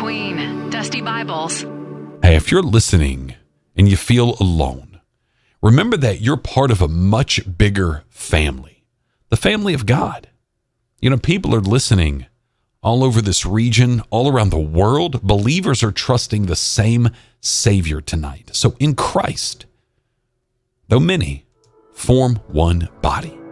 Queen, Dusty Bibles. Hey, if you're listening and you feel alone, remember that you're part of a much bigger family, the family of God. You know, people are listening all over this region, all around the world. Believers are trusting the same Savior tonight. So in Christ, though many, form one body.